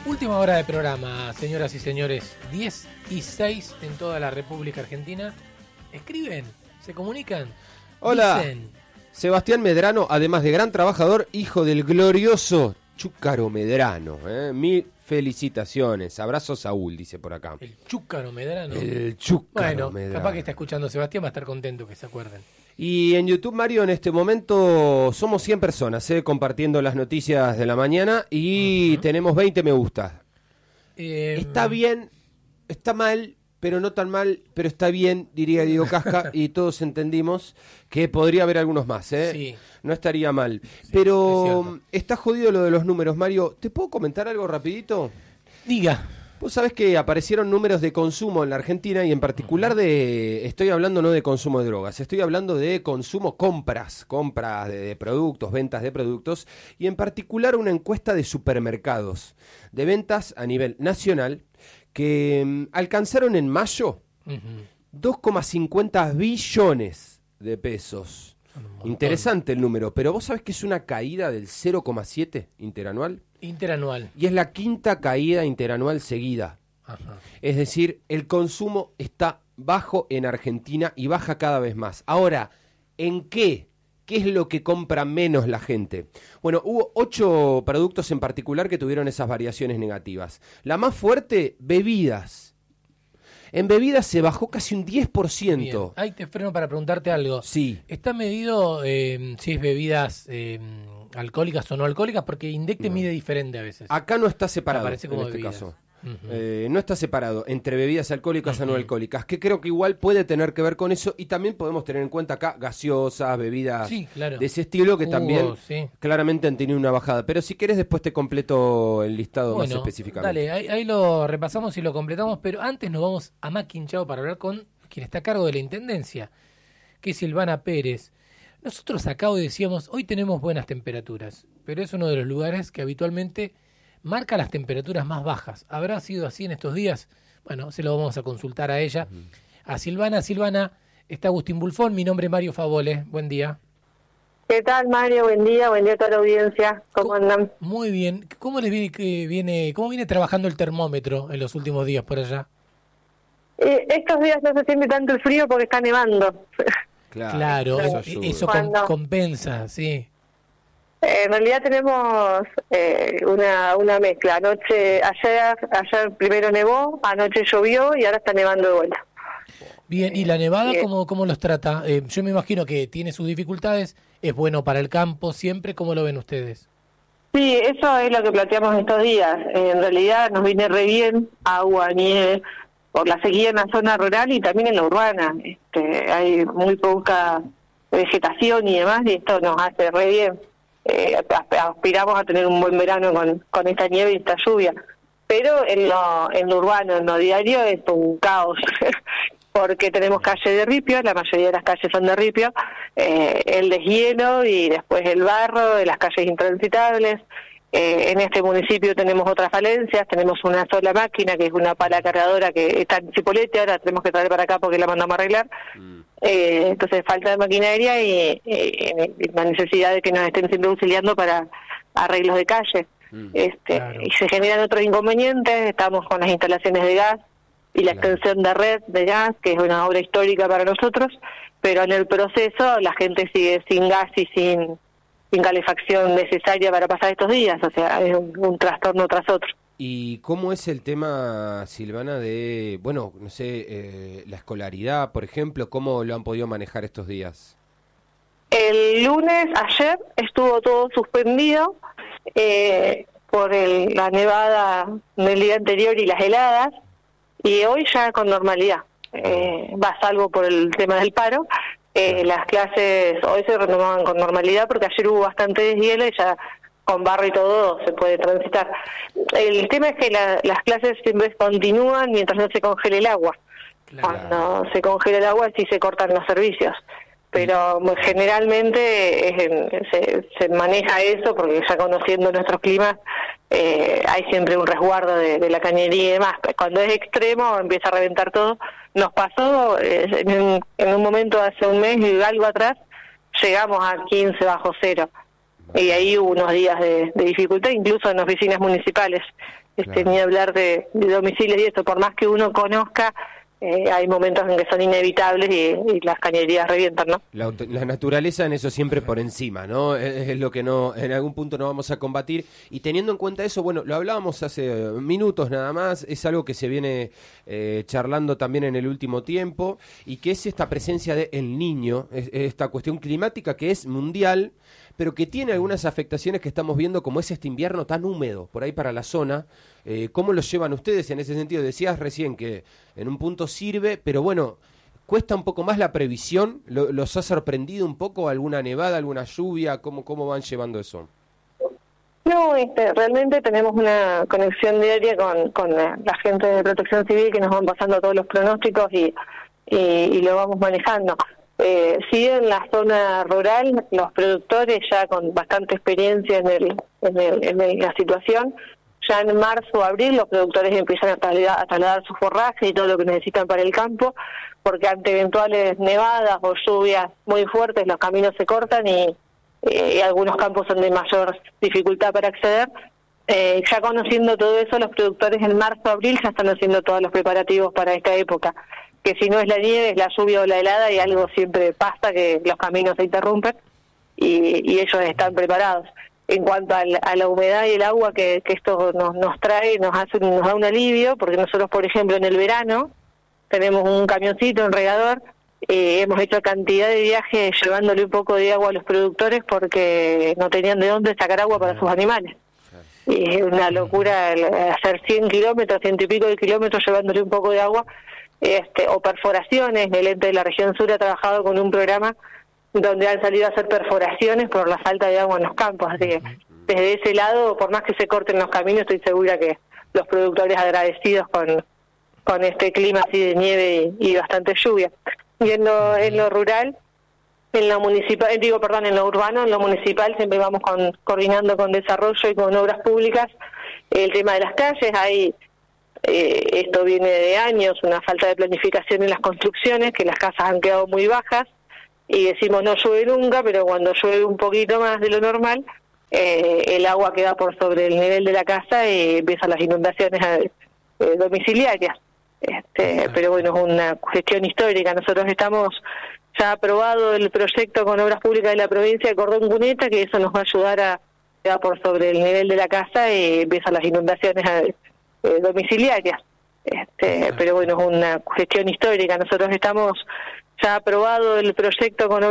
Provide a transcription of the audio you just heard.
Última hora de programa, señoras y señores. 10:06 en toda la República Argentina. Escriben, se comunican. Hola, dicen. Sebastián Medrano, además de gran trabajador, hijo del glorioso Chúcaro Medrano. Mil felicitaciones. Abrazo, Saúl, dice por acá. El Chúcaro Medrano. El Chúcaro Bueno, Medrano. capaz que está escuchando Sebastián, va a estar contento que se acuerden. Y en YouTube, Mario, en este momento somos 100 personas compartiendo las noticias de la mañana y tenemos 20 me gusta. Está bien, está mal, pero no tan mal, pero está bien, diría Diego Casca, y todos entendimos que podría haber algunos más, Sí. No estaría mal. Sí, Pero está jodido lo de los números, Mario. ¿Te puedo comentar algo rapidito? Diga. Vos sabés que aparecieron números de consumo en la Argentina y en particular estoy hablando no de consumo de drogas, estoy hablando de consumo, compras de productos, ventas de productos y en particular una encuesta de supermercados, de ventas a nivel nacional que alcanzaron en mayo 2,50 billones de pesos. Interesante el número, pero vos sabés que es una caída del 0,7 interanual. Interanual. Y es la quinta caída interanual seguida. Ajá. Es decir, el consumo está bajo en Argentina y baja cada vez más. Ahora, ¿en qué? ¿Qué es lo que compra menos la gente? Bueno, hubo 8 productos en particular que tuvieron esas variaciones negativas. La más fuerte, bebidas. En bebidas se bajó casi un 10%. Bien. Ahí te freno para preguntarte algo. Sí. ¿Está medido si es bebidas alcohólicas o no alcohólicas? Porque INDEC te mide diferente a veces. Acá no está separado Aparece como en este bebidas. caso. No está separado entre bebidas alcohólicas o no alcohólicas, que creo que igual puede tener que ver con eso y también podemos tener en cuenta acá gaseosas, bebidas claro. de ese estilo que también sí. claramente han tenido una bajada. Pero si querés después te completo el listado más específicamente. Dale, ahí lo repasamos y lo completamos, pero antes nos vamos a Maquinchao para hablar con quien está a cargo de la Intendencia, que es Silvana Pérez. Nosotros acá hoy decíamos, hoy tenemos buenas temperaturas, pero es uno de los lugares que habitualmente marca las temperaturas más bajas. ¿Habrá sido así en estos días? Bueno, se lo vamos a consultar a ella. A Silvana. Silvana, está Agustín Bulfón, mi nombre es Mario Favole. Buen día. ¿Qué tal, Mario? Buen día a toda la audiencia. ¿Cómo andan? Muy bien. ¿Cómo les cómo viene trabajando el termómetro en los últimos días por allá? Estos días no se siente tanto el frío porque está nevando. Claro, eso compensa, sí. En realidad tenemos una mezcla. Ayer primero nevó, anoche llovió y ahora está nevando de vuelta. Bien, ¿y la nevada cómo los trata? Yo me imagino que tiene sus dificultades, es bueno para el campo siempre, ¿cómo lo ven ustedes? Sí, eso es lo que planteamos estos días. En realidad nos viene re bien agua, nieve, por la sequía en la zona rural y también en la urbana. Hay muy poca vegetación y demás y esto nos hace re bien. Aspiramos a tener un buen verano con esta nieve y esta lluvia, pero en lo urbano, en lo diario es un caos porque tenemos calle de ripio, la mayoría de las calles son de ripio, el deshielo y después el barro de las calles intransitables. En este municipio tenemos otras falencias, tenemos una sola máquina que es una pala cargadora que está en Cipolletti, ahora tenemos que traer para acá porque la mandamos a arreglar. Entonces falta de maquinaria y la necesidad de que nos estén siempre auxiliando para arreglos de calle. Claro. Y se generan otros inconvenientes, estamos con las instalaciones de gas y la extensión de red de gas, que es una obra histórica para nosotros, pero en el proceso la gente sigue sin gas y sin calefacción necesaria para pasar estos días, o sea, es un trastorno tras otro. ¿Y cómo es el tema, Silvana, de, la escolaridad, por ejemplo? ¿Cómo lo han podido manejar estos días? El lunes, ayer, estuvo todo suspendido por la nevada del día anterior y las heladas, y hoy ya con normalidad, va salvo por el tema del paro. Las clases hoy se retomaban con normalidad porque ayer hubo bastante deshielo y ya con barro y todo se puede transitar. El tema es que las clases siempre continúan mientras no se congele el agua. Claro. Cuando se congela el agua sí se cortan los servicios, pero generalmente se maneja eso porque ya conociendo nuestros climas hay siempre un resguardo de la cañería y demás. Cuando es extremo empieza a reventar todo. Nos pasó en un momento hace un mes y algo atrás, llegamos a 15 bajo cero. y ahí hubo unos días de dificultad, incluso en oficinas municipales, ni hablar de domicilios y esto, por más que uno conozca, hay momentos en que son inevitables y las cañerías revientan, ¿no? La naturaleza en eso siempre por encima, ¿no? Es lo que no, en algún punto no vamos a combatir. Y teniendo en cuenta eso, bueno, lo hablábamos hace minutos nada más, es algo que se viene charlando también en el último tiempo, y que es esta presencia del niño, esta cuestión climática que es mundial, pero que tiene algunas afectaciones que estamos viendo, como es este invierno tan húmedo por ahí para la zona. ¿Cómo lo llevan ustedes en ese sentido? Decías recién que en un punto sirve, pero bueno, cuesta un poco más la previsión. ¿Los ha sorprendido un poco alguna nevada, alguna lluvia? ¿Cómo van llevando eso? No, realmente tenemos una conexión diaria con la gente de Protección Civil, que nos van pasando todos los pronósticos y lo vamos manejando. Sí, en la zona rural, los productores ya con bastante experiencia en la situación, ya en marzo o abril los productores empiezan a trasladar su forraje y todo lo que necesitan para el campo, porque ante eventuales nevadas o lluvias muy fuertes los caminos se cortan y algunos campos son de mayor dificultad para acceder. Ya conociendo todo eso, los productores en marzo o abril ya están haciendo todos los preparativos para esta época, que si no es la nieve, es la lluvia o la helada, y algo siempre pasa, que los caminos se interrumpen y ellos están preparados. En cuanto a la humedad y el agua que esto nos trae, nos da un alivio, porque nosotros, por ejemplo, en el verano tenemos un camioncito, un regador, hemos hecho cantidad de viajes llevándole un poco de agua a los productores porque no tenían de dónde sacar agua para sus animales. Y es una locura hacer 100 kilómetros, 100 y pico de kilómetros llevándole un poco de agua, o perforaciones. El ente de la región sur ha trabajado con un programa donde han salido a hacer perforaciones por la falta de agua en los campos, así que desde ese lado, por más que se corten los caminos, estoy segura que los productores agradecidos con este clima así de nieve y bastante lluvia. Y en lo rural, en lo urbano, en lo municipal siempre vamos coordinando con desarrollo y con obras públicas el tema de las calles. Hay esto viene de años, una falta de planificación en las construcciones, que las casas han quedado muy bajas, y decimos no llueve nunca, pero cuando llueve un poquito más de lo normal, el agua queda por sobre el nivel de la casa y empiezan las inundaciones domiciliarias. Pero bueno, es una cuestión histórica. Nosotros estamos ya aprobado el proyecto con obras públicas de la provincia de Cordón Cuneta, que eso nos va a ayudar a quedar por sobre el nivel de la casa y empiezan las inundaciones domiciliarias. Pero bueno, es una cuestión histórica. Nosotros estamos ya aprobado el proyecto con